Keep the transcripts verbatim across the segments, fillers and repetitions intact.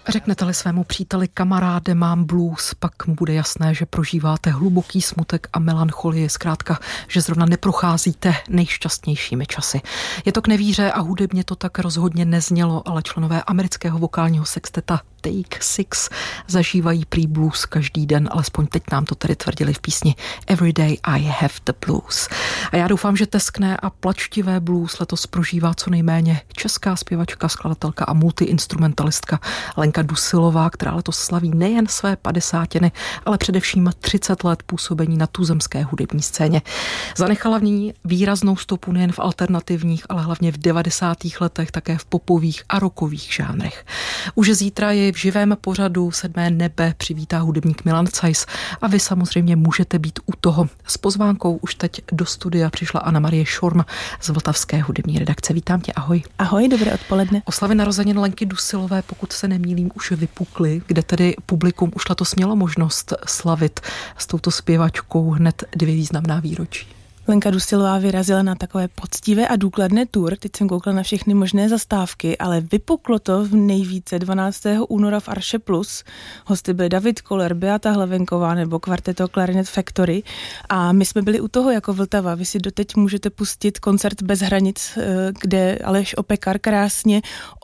Řeknete-li svému příteli kamaráde mám blues, pak mu bude jasné, že prožíváte hluboký smutek a melancholii, zkrátka, že zrovna neprocházíte nejšťastnějšími časy. Je to k nevíře a hudebně to tak rozhodně neznělo, ale členové amerického vokálního sexteta Take Six zažívají prý blues každý den, alespoň teď nám to tedy tvrdili v písni Every Day I Have the Blues. A já doufám, že teskné a plačtivé blues letos prožívá co nejméně česká zpěvačka, skladatelka a multiinstrumentalistka Lenka Dusilová, která letos slaví nejen své padesátiny, ale především třicet let působení na tuzemské hudební scéně. Zanechala v ní výraznou stopu nejen v alternativních, ale hlavně v devadesátých letech, také v popových a rockových žánrech. Už zítra je v živém pořadu Sedmé nebe přivítá hudebník Milan Cajs a vy samozřejmě můžete být u toho. S pozvánkou už teď do studia přišla Anna Marie Šorm z vltavské hudební redakce. Vítám tě, ahoj. Ahoj, dobré odpoledne. Oslavy narozenin Lenky Dusilové, pokud se nemýlím, už vypukly, kde tedy publikum už letos mělo možnost slavit s touto zpěvačkou hned dvě významná výročí. Lenka Dusilová vyrazila na takové poctivé a důkladné tour, teď jsem koukla na všechny možné zastávky, ale vypuklo to v nejvíce dvanáctého února v Arše Plus. Hosty byli David Koller, Beata Hlavenková nebo kvarteto Clarinet Factory a my jsme byli u toho jako Vltava. Vy si doteď můžete pustit koncert Bez hranic, kde Aleš Opekar krásně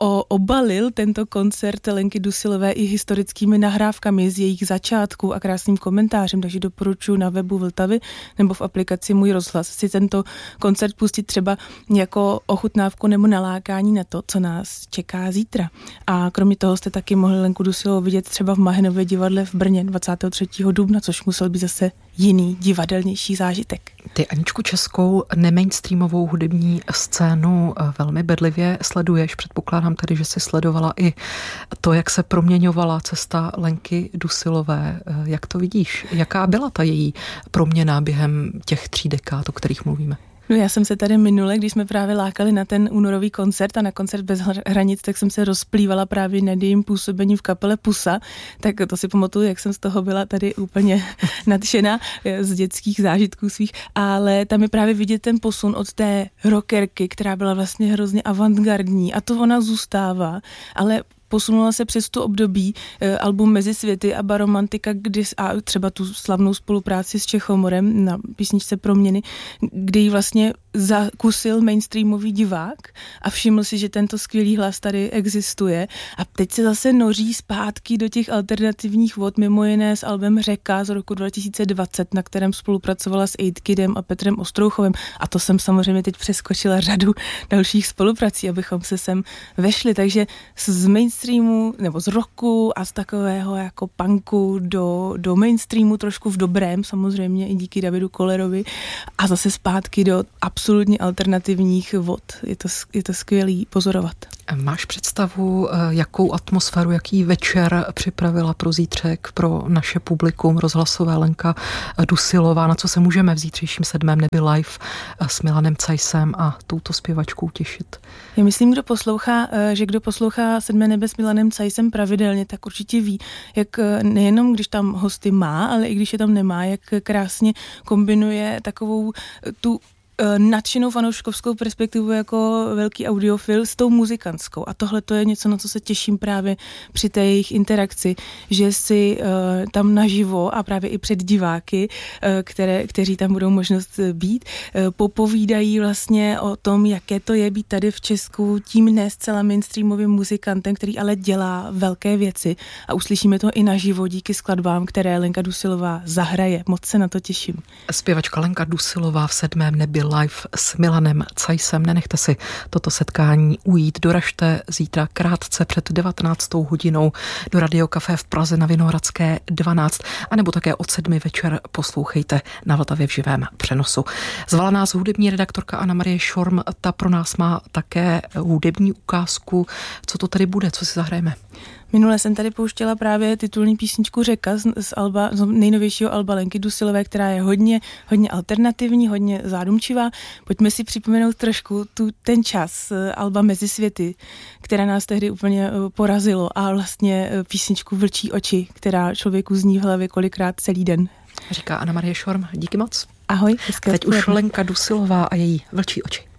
obalil tento koncert Lenky Dusilové i historickými nahrávkami z jejich začátku a krásným komentářem, takže doporučuji na webu Vltavy nebo v aplikaci Můj rozhlas si tento koncert pustit třeba jako ochutnávku nebo nalákání na to, co nás čeká zítra. A kromě toho jste taky mohli Lenku Dusilovou vidět třeba v Mahenově divadle v Brně dvacátého třetího dubna, což musel být zase jiný divadelnější zážitek. Ty, Aničku, českou nemainstreamovou hudební scénu velmi bedlivě sleduješ. Předpokládám tedy, že jsi sledovala i to, jak se proměňovala cesta Lenky Dusilové. Jak to vidíš? Jaká byla ta její proměna během těch tří dekád, o kterých mluvíme? No já jsem se tady minule, když jsme právě lákali na ten únorový koncert a na koncert Bez hranic, tak jsem se rozplývala právě nad jejím působením v kapele Pusa, tak to si pamatuju, jak jsem z toho byla tady úplně nadšená z dětských zážitků svých, ale tam je právě vidět ten posun od té rockerky, která byla vlastně hrozně avantgardní a to ona zůstává, ale posunula se přes tu období e, album Mezi světy a Baromantika, kdy a třeba tu slavnou spolupráci s Čechomorem na písničce Proměny, kdy ji vlastně zakusil mainstreamový divák a všiml si, že tento skvělý hlas tady existuje a teď se zase noří zpátky do těch alternativních vod, mimo jiné s albem Řeka z roku dva tisíce dvacet, na kterém spolupracovala s Eight Kidem a Petrem Ostrouchovem a to jsem samozřejmě teď přeskočila řadu dalších spoluprací, abychom se sem vešli, takže z mainstreamu nebo z rocku a z takového jako punku do, do mainstreamu trošku v dobrém, samozřejmě i díky Davidu Kollerovi a zase zpátky do absolutně alternativních vod. Je to, je to skvělý pozorovat. Máš představu, jakou atmosféru, jaký večer připravila pro zítřek, pro naše publikum rozhlasové Lenka Dusilová, na co se můžeme v zítřejším Sedmém nebi live s Milanem Cajsem a touto zpěvačkou těšit? Já myslím, kdo poslouchá, že kdo poslouchá Sedmé nebe s Milanem Cajsem pravidelně, tak určitě ví, jak nejenom když tam hosty má, ale i když je tam nemá, jak krásně kombinuje takovou tu nadšenou fanouškovskou perspektivu jako velký audiofil s tou muzikantskou. A tohle to je něco, na co se těším právě při té jejich interakci, že si uh, tam naživo a právě i před diváky, uh, které, kteří tam budou možnost být, uh, popovídají vlastně o tom, jaké to je být tady v Česku tím ne zcela mainstreamovým muzikantem, který ale dělá velké věci a uslyšíme to i naživo díky skladbám, které Lenka Dusilová zahraje. Moc se na to těším. Zpěvačka Lenka Dusilová v Sedmém nebi live s Milanem Cajsem. Nenechte si toto setkání ujít. Doražte zítra krátce před devatenáctou hodinou do Radio Café v Praze na Vinohradské dvanáct, anebo také od sedmi večer poslouchejte na Vltavě v živém přenosu. Zvala nás hudební redaktorka Anna Marie Šorm, ta pro nás má také hudební ukázku. Co to tady bude? Co si zahrajeme? Minule jsem tady pouštěla právě titulní písničku Řeka z, z, alba, z nejnovějšího alba Lenky Dusilové, která je hodně, hodně alternativní, hodně zádumčivá. Pojďme si připomenout trošku tu, ten čas alba Mezi světy, která nás tehdy úplně porazilo a vlastně písničku Vlčí oči, která člověku zní v hlavě kolikrát celý den. Říká Anna Marie Šorm. Díky moc. Ahoj. Teď už Lenka Dusilová a její Vlčí oči.